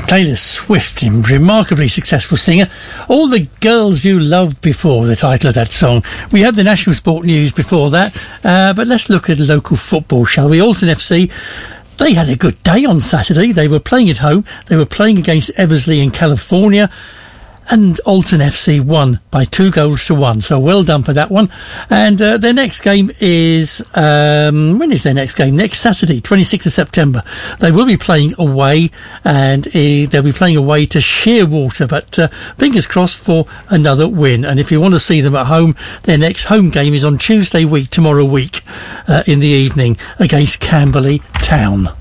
Taylor Swift, remarkably successful singer. All the Girls You Loved Before, the title of that song. We had the national sport news before that, but let's look at local football, shall we? Alton FC, they had a good day on Saturday. They were playing at home. They were playing against Eversley in California. And Alton FC won by 2-1. So well done for that one. And their next game is... when is their next game? Next Saturday, 26th of September. They will be playing away, and they'll be playing away to Shearwater. But fingers crossed for another win. And if you want to see them at home, their next home game is on tomorrow week, in the evening against Camberley Town.